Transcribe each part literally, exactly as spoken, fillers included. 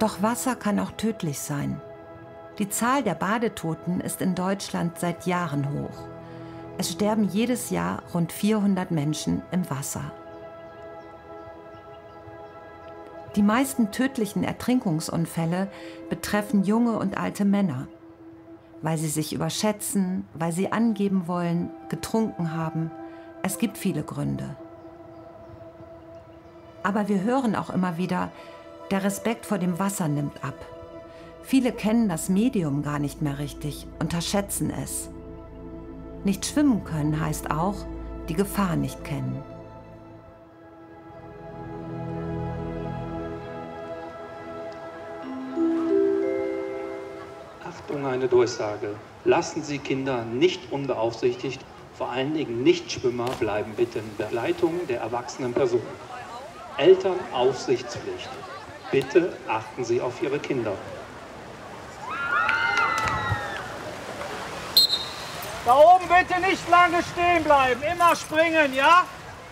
Doch Wasser kann auch tödlich sein. Die Zahl der Badetoten ist in Deutschland seit Jahren hoch. Es sterben jedes Jahr rund vierhundert Menschen im Wasser. Die meisten tödlichen Ertrinkungsunfälle betreffen junge und alte Männer, weil sie sich überschätzen, weil sie angeben wollen, getrunken haben. Es gibt viele Gründe. Aber wir hören auch immer wieder, der Respekt vor dem Wasser nimmt ab. Viele kennen das Medium gar nicht mehr richtig, unterschätzen es. Nicht schwimmen können heißt auch, die Gefahr nicht kennen. Achtung, eine Durchsage. Lassen Sie Kinder nicht unbeaufsichtigt, vor allen Dingen Nichtschwimmer bleiben bitte in Begleitung der erwachsenen Person. Elternaufsichtspflicht. Bitte achten Sie auf Ihre Kinder. Da oben bitte nicht lange stehen bleiben, immer springen, ja?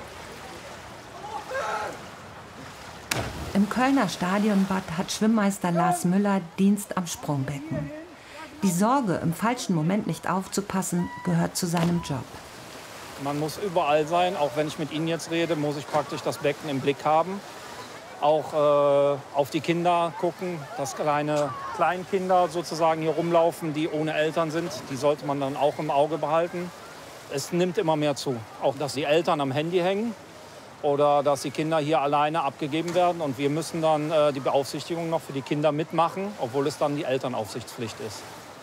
Im Kölner Stadionbad hat Schwimmmeister Lars Müller Dienst am Sprungbecken. Die Sorge, im falschen Moment nicht aufzupassen, gehört zu seinem Job. Man muss überall sein, auch wenn ich mit Ihnen jetzt rede, muss ich praktisch das Becken im Blick haben. Auch äh, auf die Kinder gucken, dass kleine Kleinkinder sozusagen hier rumlaufen, die ohne Eltern sind. Die sollte man dann auch im Auge behalten. Es nimmt immer mehr zu. Auch, dass die Eltern am Handy hängen oder dass die Kinder hier alleine abgegeben werden. Und wir müssen dann äh, die Beaufsichtigung noch für die Kinder mitmachen, obwohl es dann die Elternaufsichtspflicht ist.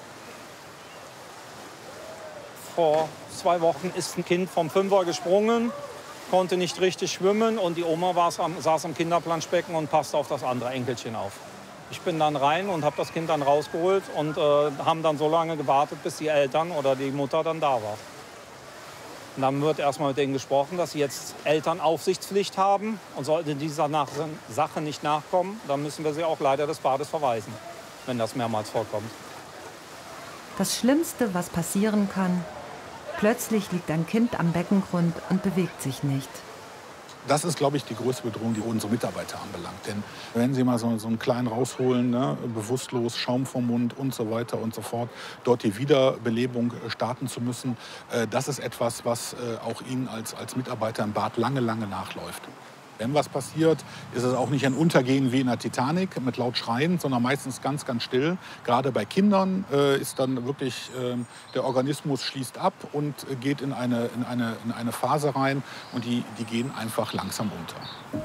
Vor zwei Wochen ist ein Kind vom Fünfer gesprungen, konnte nicht richtig schwimmen und die Oma war, saß am Kinderplanschbecken und passte auf das andere Enkelchen auf. Ich bin dann rein und habe das Kind dann rausgeholt und äh, haben dann so lange gewartet, bis die Eltern oder die Mutter dann da war. Und dann wird erstmal mit denen gesprochen, dass sie jetzt Elternaufsichtspflicht haben und sollte dieser nach Sache nicht nachkommen, dann müssen wir sie auch leider des Bades verweisen, wenn das mehrmals vorkommt. Das Schlimmste, was passieren kann: plötzlich liegt ein Kind am Beckengrund und bewegt sich nicht. Das ist, glaube ich, die größte Bedrohung, die unsere Mitarbeiter anbelangt. Denn wenn Sie mal so, so einen Kleinen rausholen, ne, bewusstlos, Schaum vom Mund und so weiter und so fort, dort die Wiederbelebung starten zu müssen, äh, das ist etwas, was äh, auch Ihnen als, als Mitarbeiter im Bad lange, lange nachläuft. Wenn was passiert, ist es auch nicht ein Untergehen wie in der Titanic mit laut Schreien, sondern meistens ganz, ganz still. Gerade bei Kindern äh, ist dann wirklich, äh, der Organismus schließt ab und äh, geht in eine, in, eine, in eine Phase rein und die, die gehen einfach langsam unter.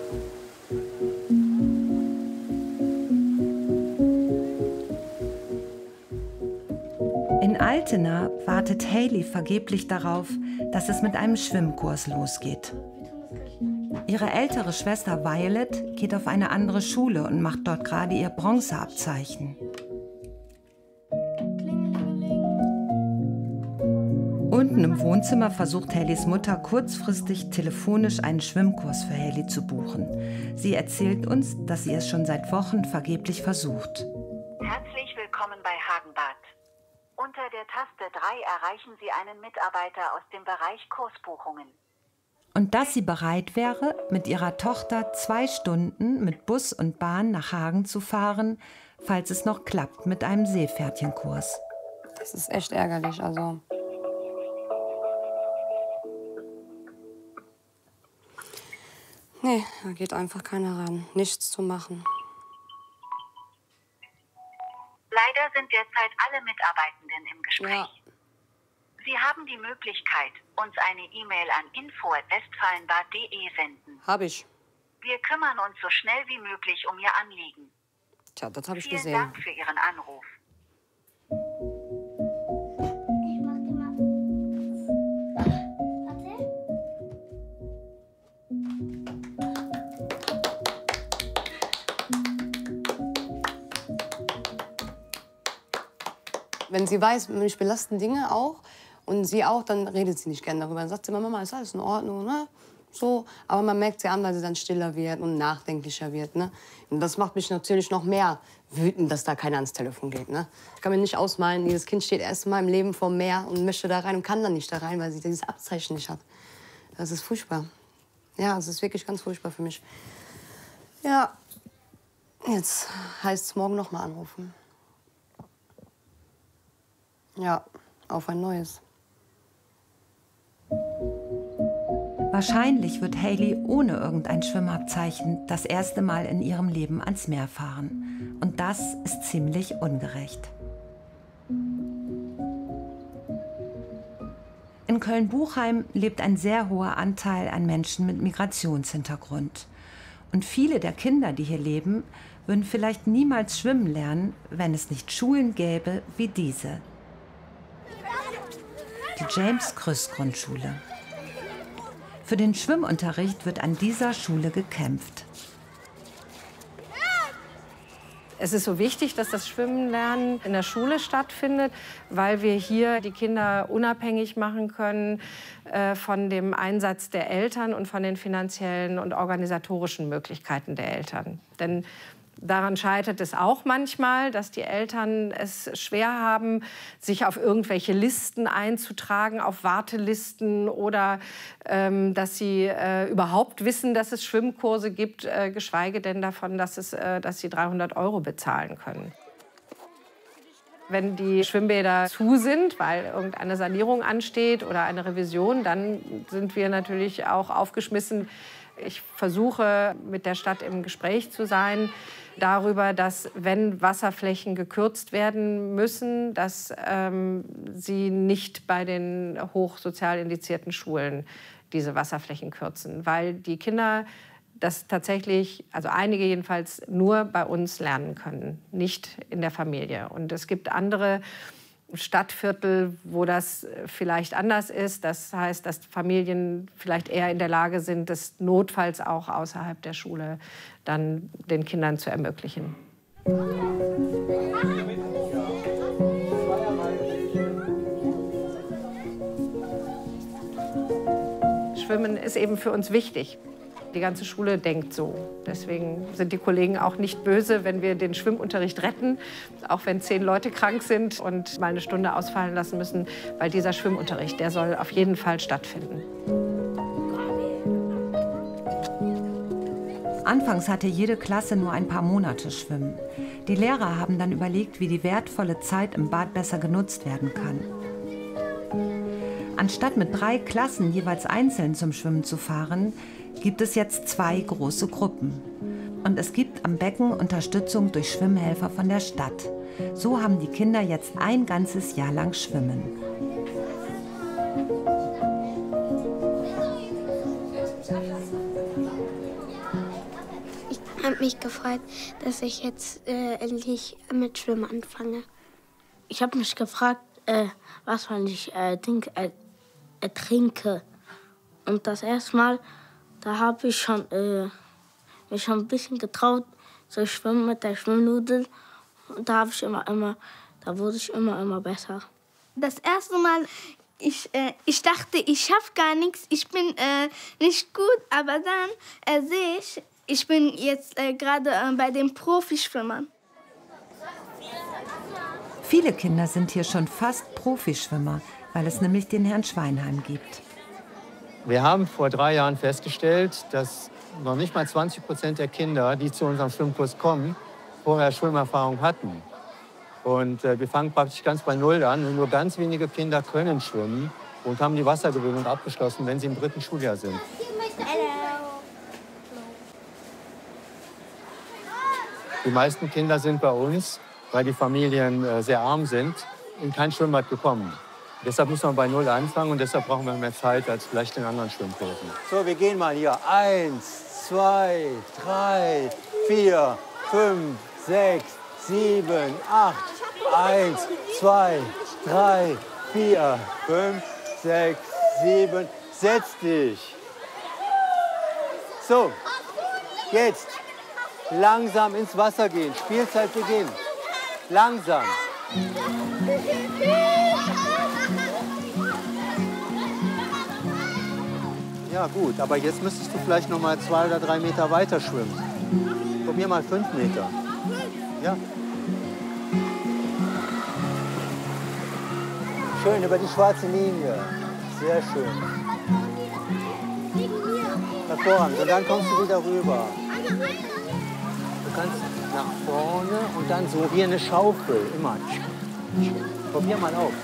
In Altena wartet Hayley vergeblich darauf, dass es mit einem Schwimmkurs losgeht. Ihre ältere Schwester Violet geht auf eine andere Schule und macht dort gerade ihr Bronzeabzeichen. Unten im Wohnzimmer versucht Hayleys Mutter kurzfristig telefonisch einen Schwimmkurs für Hayley zu buchen. Sie erzählt uns, dass sie es schon seit Wochen vergeblich versucht. Herzlich willkommen bei Hagenbad. Unter der Taste drei erreichen Sie einen Mitarbeiter aus dem Bereich Kursbuchungen. Und dass sie bereit wäre, mit ihrer Tochter zwei Stunden mit Bus und Bahn nach Hagen zu fahren, falls es noch klappt mit einem Seepferdchenkurs. Das ist echt ärgerlich, also. Nee, da geht einfach keiner ran. Nichts zu machen. Leider sind derzeit alle Mitarbeitenden im Gespräch. Ja. Sie haben die Möglichkeit, uns eine E-Mail an info at westfalenbad punkt de senden. Hab ich. Wir kümmern uns so schnell wie möglich um Ihr Anliegen. Tja, das habe ich Vielen gesehen. Dank für Ihren Anruf. Wenn sie weiß, mich belasten Dinge auch und sie auch, dann redet sie nicht gerne darüber. Dann sagt sie immer, Mama, ist alles in Ordnung, ne? So, aber man merkt sie an, weil sie dann stiller wird und nachdenklicher wird, ne? Und das macht mich natürlich noch mehr wütend, dass da keiner ans Telefon geht, ne? Ich kann mir nicht ausmalen, dieses Kind steht erst mal im Leben vor dem Meer und möchte da rein und kann dann nicht da rein, weil sie dieses Abzeichen nicht hat. Das ist furchtbar. Ja, es ist wirklich ganz furchtbar für mich. Ja, Jetzt heißt es morgen noch mal anrufen. Ja, auf ein neues. Wahrscheinlich wird Hailey ohne irgendein Schwimmabzeichen das erste Mal in ihrem Leben ans Meer fahren. Und das ist ziemlich ungerecht. In Köln-Buchheim lebt ein sehr hoher Anteil an Menschen mit Migrationshintergrund. Und viele der Kinder, die hier leben, würden vielleicht niemals schwimmen lernen, wenn es nicht Schulen gäbe wie diese. Die James-Krüss-Grundschule. Für den Schwimmunterricht wird an dieser Schule gekämpft. Es ist so wichtig, dass das Schwimmenlernen in der Schule stattfindet, weil wir hier die Kinder unabhängig machen können äh, von dem Einsatz der Eltern und von den finanziellen und organisatorischen Möglichkeiten der Eltern. Denn daran scheitert es auch manchmal, dass die Eltern es schwer haben, sich auf irgendwelche Listen einzutragen, auf Wartelisten oder ähm, dass sie äh, überhaupt wissen, dass es Schwimmkurse gibt, äh, geschweige denn davon, dass, es, äh, dass sie dreihundert Euro bezahlen können. Wenn die Schwimmbäder zu sind, weil irgendeine Sanierung ansteht oder eine Revision, dann sind wir natürlich auch aufgeschmissen. Ich versuche, mit der Stadt im Gespräch zu sein darüber, dass, wenn Wasserflächen gekürzt werden müssen, dass ähm, sie nicht bei den hochsozial indizierten Schulen diese Wasserflächen kürzen, weil die Kinder das tatsächlich, also einige jedenfalls, nur bei uns lernen können, nicht in der Familie. Und es gibt andere Stadtviertel, wo das vielleicht anders ist. Das heißt, dass Familien vielleicht eher in der Lage sind, das notfalls auch außerhalb der Schule dann den Kindern zu ermöglichen. Schwimmen ist eben für uns wichtig. Die ganze Schule denkt so. Deswegen sind die Kollegen auch nicht böse, wenn wir den Schwimmunterricht retten, auch wenn zehn Leute krank sind und mal eine Stunde ausfallen lassen müssen, weil dieser Schwimmunterricht, der soll auf jeden Fall stattfinden. Anfangs hatte jede Klasse nur ein paar Monate Schwimmen. Die Lehrer haben dann überlegt, wie die wertvolle Zeit im Bad besser genutzt werden kann. Anstatt mit drei Klassen jeweils einzeln zum Schwimmen zu fahren, gibt es jetzt zwei große Gruppen. Und es gibt am Becken Unterstützung durch Schwimmhelfer von der Stadt. So haben die Kinder jetzt ein ganzes Jahr lang Schwimmen. Ich habe mich gefreut, dass ich jetzt äh, endlich mit Schwimmen anfange. Ich habe mich gefragt, äh, was wenn ich äh, denk, äh, äh, trinke. Und das erste Mal, da habe ich schon, äh, mich schon ein bisschen getraut zu schwimmen mit der Schwimmnudel. Und da habe ich immer, immer, da wurde ich immer, immer besser. Das erste Mal, ich, äh, ich dachte, ich schaffe gar nichts, ich bin äh, nicht gut. Aber dann äh, sehe ich, ich bin jetzt äh, gerade äh, bei den Profischwimmern. Viele Kinder sind hier schon fast Profischwimmer, weil es nämlich den Herrn Schweinheim gibt. Wir haben vor drei Jahren festgestellt, dass noch nicht mal zwanzig Prozent der Kinder, die zu unserem Schwimmkurs kommen, vorher Schwimmerfahrung hatten. Und äh, wir fangen praktisch ganz bei Null an. Und nur ganz wenige Kinder können schwimmen und haben die Wassergewöhnung abgeschlossen, wenn sie im dritten Schuljahr sind. Die meisten Kinder sind bei uns, weil die Familien äh, sehr arm sind, in kein Schwimmbad gekommen. Deshalb muss man bei Null anfangen und deshalb brauchen wir mehr Zeit als vielleicht in anderen Schwimmkursen. So, wir gehen mal hier. Eins, zwei, drei, vier, fünf, sechs, sieben, acht. Eins, zwei, drei, vier, fünf, sechs, sieben. Setz dich. So, jetzt langsam ins Wasser gehen. Spielzeit beginnt. Langsam. Ja gut, aber jetzt müsstest du vielleicht noch mal zwei oder drei Meter weiter schwimmen. Probier mal fünf Meter. Ja. Schön über die schwarze Linie. Sehr schön. Hervorragend. Und dann kommst du wieder rüber. Du kannst nach vorne und dann so wie eine Schaufel, immer. Probier mal auf.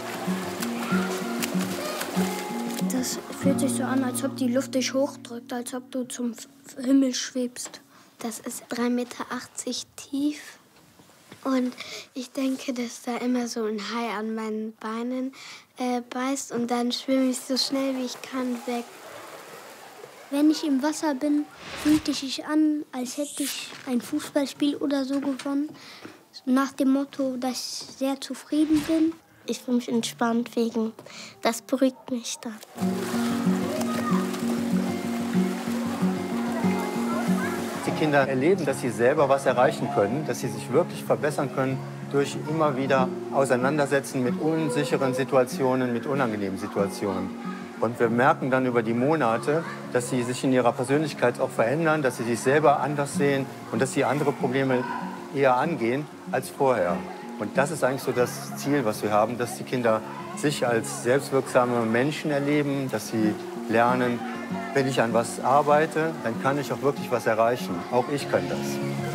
Das fühlt sich so an, als ob die Luft dich hochdrückt, als ob du zum Himmel schwebst. Das ist drei Meter achtzig tief. Und ich denke, dass da immer so ein Hai an meinen Beinen äh, beißt. Und dann schwimme ich so schnell wie ich kann weg. Wenn ich im Wasser bin, fühlt es sich an, als hätte ich ein Fußballspiel oder so gewonnen. Nach dem Motto, dass ich sehr zufrieden bin. Ich fühle mich entspannt wegen, das beruhigt mich dann. Die Kinder erleben, dass sie selber was erreichen können, dass sie sich wirklich verbessern können durch immer wieder Auseinandersetzen mit unsicheren Situationen, mit unangenehmen Situationen. Und wir merken dann über die Monate, dass sie sich in ihrer Persönlichkeit auch verändern, dass sie sich selber anders sehen und dass sie andere Probleme eher angehen als vorher. Und das ist eigentlich so das Ziel, was wir haben, dass die Kinder sich als selbstwirksame Menschen erleben, dass sie lernen, wenn ich an was arbeite, dann kann ich auch wirklich was erreichen. Auch ich kann das.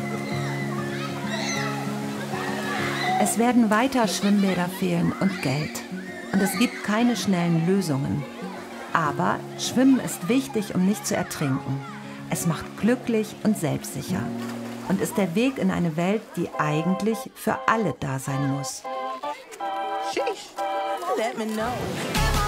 Es werden weiter Schwimmbäder fehlen und Geld. Und es gibt keine schnellen Lösungen. Aber Schwimmen ist wichtig, um nicht zu ertrinken. Es macht glücklich und selbstsicher. Und ist der Weg in eine Welt, die eigentlich für alle da sein muss. Sheesh. Let me know.